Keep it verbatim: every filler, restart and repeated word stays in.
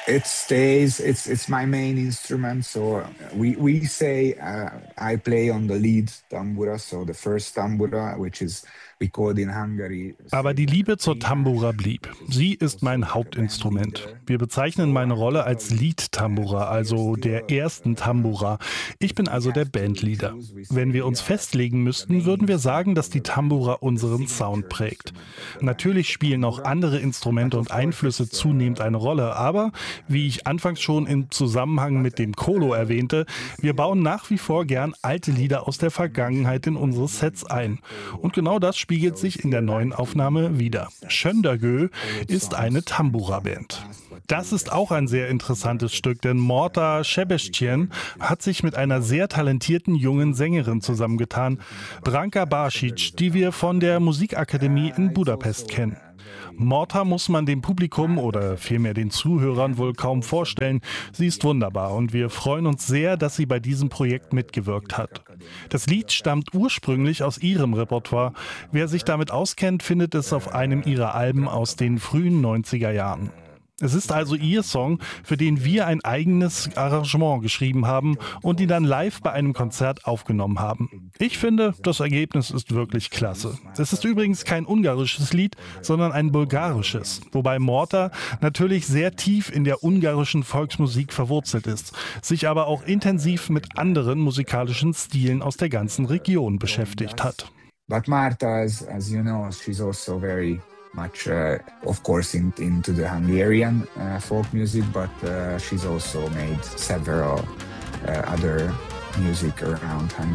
It stays. It's it's my main instrument. So we we say uh, I play on the lead tambura, so the first tambura, which is we call it in Hungary. Aber die Liebe zur Tambura blieb. Sie ist mein Hauptinstrument. Wir bezeichnen meine Rolle als Lead-Tambura, also der ersten Tambura. Ich bin also der Bandleader. Wenn wir uns festlegen müssten, würden wir sagen, dass die Tambura unseren Sound prägt. Natürlich spielen auch andere Instrumente und Einflüsse zunehmend eine Rolle, aber wie ich anfangs schon im Zusammenhang mit dem Kolo erwähnte, wir bauen nach wie vor gern alte Lieder aus der Vergangenheit in unsere Sets ein. Und genau das spiegelt sich in der neuen Aufnahme wieder. Schöndergö ist eine Tambura-Band. Das ist auch ein sehr interessantes Stück, denn Morta Sebestyén hat sich mit einer sehr talentierten jungen Sängerin zusammengetan, Branka Basic, die wir von der Musikakademie in Budapest kennen. Morta muss man dem Publikum oder vielmehr den Zuhörern wohl kaum vorstellen. Sie ist wunderbar und wir freuen uns sehr, dass sie bei diesem Projekt mitgewirkt hat. Das Lied stammt ursprünglich aus ihrem Repertoire. Wer sich damit auskennt, findet es auf einem ihrer Alben aus den frühen neunziger Jahren. Es ist also ihr Song, für den wir ein eigenes Arrangement geschrieben haben und ihn dann live bei einem Konzert aufgenommen haben. Ich finde, das Ergebnis ist wirklich klasse. Es ist übrigens kein ungarisches Lied, sondern ein bulgarisches, wobei Morta natürlich sehr tief in der ungarischen Volksmusik verwurzelt ist, sich aber auch intensiv mit anderen musikalischen Stilen aus der ganzen Region beschäftigt hat. But Marta, as, as you know, she's also very much, uh, of course, in, into the Hungarian uh, folk music, but uh, she's also made several uh, other music around Hungary.